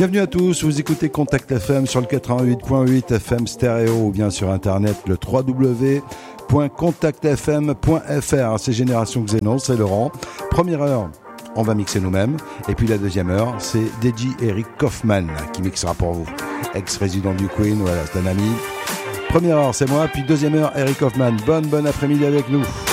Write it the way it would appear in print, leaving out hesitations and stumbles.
Bienvenue à tous, vous écoutez Contact FM sur le 88.8 FM stéréo ou bien sur internet le www.contactfm.fr. C'est Génération Xénon, c'est Laurent. Première heure, on va mixer nous-mêmes. Et puis la deuxième heure, c'est DJ Eric Kaufmann qui mixera pour vous. Ex-résident du Queen, voilà, c'est un ami. Première heure, c'est moi. Puis deuxième heure, Eric Kaufmann. Bonne après-midi avec nous.